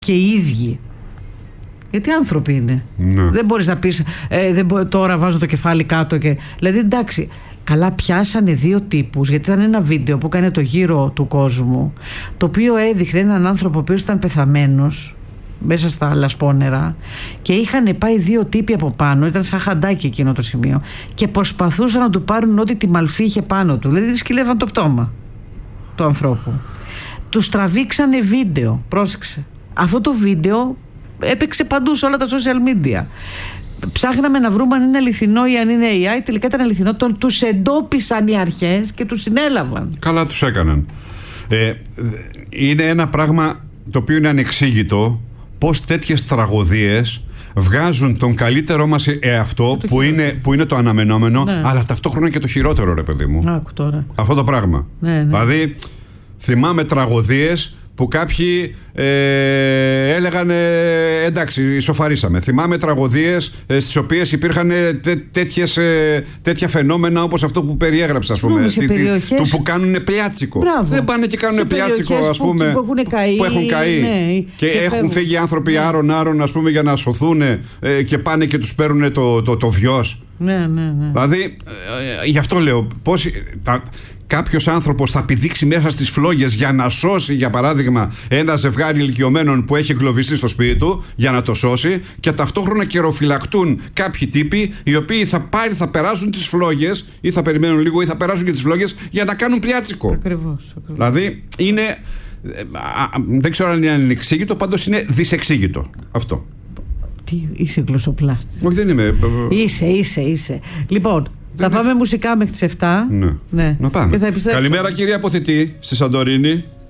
και οι ίδιοι. Γιατί άνθρωποι είναι. Ναι. Δεν μπορείς να πεις τώρα βάζω το κεφάλι κάτω και... Δηλαδή εντάξει, καλά πιάσανε δύο τύπους, γιατί ήταν ένα βίντεο που έκανε το γύρο του κόσμου, το οποίο έδειχνε έναν άνθρωπο ο οποίος ήταν πεθαμένος μέσα στα λασπόνερα και είχαν πάει δύο τύποι από πάνω, ήταν σαν χαντάκι εκείνο το σημείο, και προσπαθούσαν να του πάρουν ό,τι τη μαλφή είχε πάνω του. Δηλαδή σκυλεύαν το πτώμα του ανθρώπου. Τους τραβήξανε βίντεο, πρόσεξε. Αυτό το βίντεο έπαιξε παντού σε όλα τα social media. Ψάχναμε να βρούμε αν είναι αληθινό ή αν είναι AI. Τελικά ήταν αληθινό. Τους εντόπισαν οι αρχές και τους συνέλαβαν. Καλά τους έκαναν. Είναι ένα πράγμα το οποίο είναι ανεξήγητο, πώς τέτοιες τραγωδίες βγάζουν τον καλύτερό μας εαυτό, που είναι το αναμενόμενο, ναι, αλλά ταυτόχρονα και το χειρότερο, ρε παιδί μου. Άκου τώρα. Αυτό το πράγμα. Ναι. Δηλαδή, θυμάμαι τραγωδίες που κάποιοι έλεγαν εντάξει, ισοφαρίσαμε. Θυμάμαι τραγωδίες στις οποίες υπήρχαν τέτοια φαινόμενα όπως αυτό που περιέγραψα, ας πούμε. Που κάνουν πλιάτσικο. Μπράβο. Δεν πάνε και κάνουν πλιάτσικο, ας πούμε. Που έχουν καεί. Ναι, και έχουν φύγει άνθρωποι άρον-άρον, ας πούμε, για να σωθούν και πάνε και τους παίρνουν το βιός. Ναι. Δηλαδή, γι' αυτό λέω, κάποιος άνθρωπος θα πηδήξει μέσα στις φλόγες για να σώσει, για παράδειγμα, ένα ζευγάρι ηλικιωμένων που έχει εγκλωβιστεί στο σπίτι του, για να το σώσει, και ταυτόχρονα καιροφυλακτούν κάποιοι τύποι οι οποίοι θα περάσουν τις φλόγες, ή θα περιμένουν λίγο, ή θα περάσουν και τις φλόγες για να κάνουν πλιάτσικο. Ακριβώς. Δηλαδή είναι. Δεν ξέρω αν είναι ανεξήγητο, πάντως είναι δυσεξήγητο αυτό. Τι είσαι γλωσσοπλάστης. Όχι, δεν είμαι. Είσαι. Λοιπόν, θα πάμε μουσικά μέχρι τις 7. Ναι. Να πάμε. Και θα επιστρέψουμε. Καλημέρα, κύριε Αποθητή, στη Σαντορίνη.